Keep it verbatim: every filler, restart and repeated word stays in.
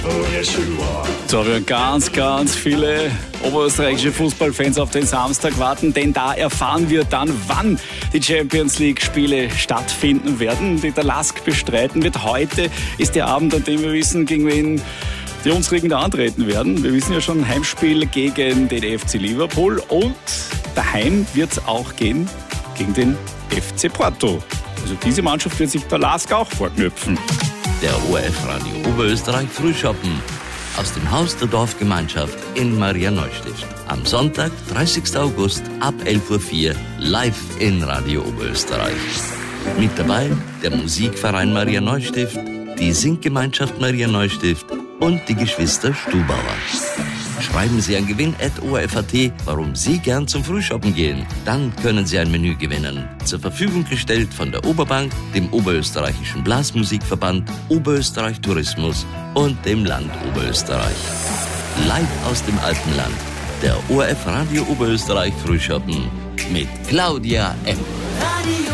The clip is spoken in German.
So, wir ganz, ganz viele oberösterreichische Fußballfans auf den Samstag warten, denn da erfahren wir dann, wann die Champions League-Spiele stattfinden werden. Die der Lask bestreiten wird. Heute ist der Abend, an dem wir wissen, gegen wen die unsrigen da antreten werden. Wir wissen ja schon, Heimspiel gegen den F C Liverpool und daheim wird es auch gehen gegen den F C Porto. Also diese Mannschaft wird sich der Lask auch vorknüpfen. Der O R F-Radio Oberösterreich Frühschoppen aus dem Haus der Dorfgemeinschaft in Maria Neustift. Am Sonntag, dreißigsten August ab elf Uhr vier live in Radio Oberösterreich. Mit dabei der Musikverein Maria Neustift, die Singgemeinschaft Maria Neustift und die Geschwister Stubauer. Schreiben Sie an gewinn at o r f punkt a t, warum Sie gern zum Frühshoppen gehen. Dann können Sie ein Menü gewinnen. Zur Verfügung gestellt von der Oberbank, dem Oberösterreichischen Blasmusikverband, Oberösterreich Tourismus und dem Land Oberösterreich. Live aus dem Alpenland. Der O R F Radio Oberösterreich Frühshoppen mit Claudia M.